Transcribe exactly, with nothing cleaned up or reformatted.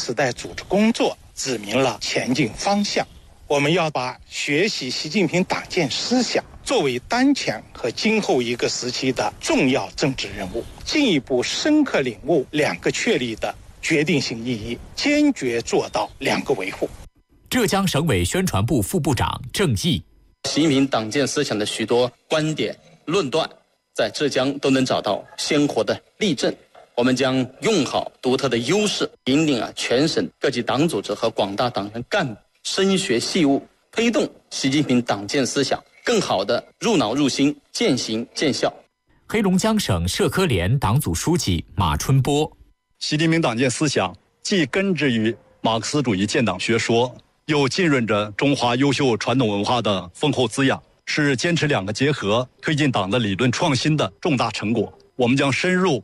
时代组织工作指明了前进方向。我们要把学习习近平党建思想作为当前和今后一个时期的重要政治任务，进一步深刻领悟两个确立的决定性意义，坚决做到两个维护。 浙江省委宣传部副部长郑毅， 习近平党建思想的许多观点论断在浙江都能找到鲜活的例证。我们将用好独特的优势，引领啊全省各级党组织和广大党员干部深学细悟，推动习近平党建思想更好地入脑入心，渐行渐效。 黑龙江省社科联党组书记马春波， 习近平党建思想既根植于马克思主义建党学说，又浸润着中华优秀传统文化的丰厚滋养，是坚持两个结合，推进党的理论创新的重大成果。我们将深入